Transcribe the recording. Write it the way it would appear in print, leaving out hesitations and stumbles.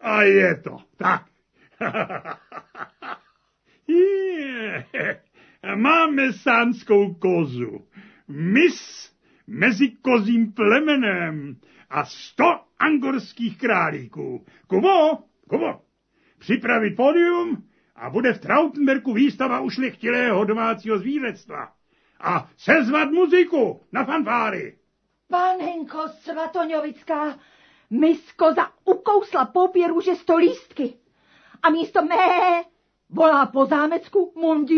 A je to tak. Máme sánskou kozu. Mis mezi kozím plemenem a 100 angorských králíků. Kubo, připravit pódium a bude v Trautenberku výstava ušlechtilého domácího zvířectva. A sezvat muziku na fanfáry. Panenko Svatoňovická, mis koza ukousla popě růže 100 lístky a místo mé volá po zámecku mundi.